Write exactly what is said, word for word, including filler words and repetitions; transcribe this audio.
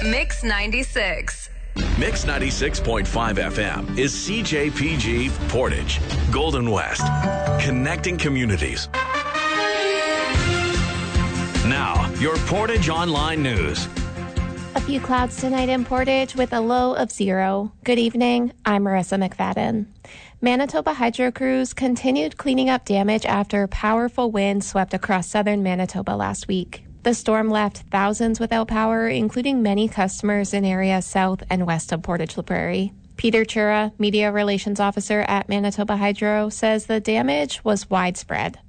Mix ninety-six. Mix ninety-six point five F M is C J P G Portage, Golden West, connecting communities. Now, your Portage Online News. A few clouds tonight in Portage with a low of zero. Good evening. I'm Marissa McFadden. Manitoba Hydro crews continued cleaning up damage after powerful winds swept across southern Manitoba last week. The storm left thousands without power, including many customers in areas south and west of Portage La Prairie. Peter Chura, Media Relations Officer at Manitoba Hydro, says the damage was widespread.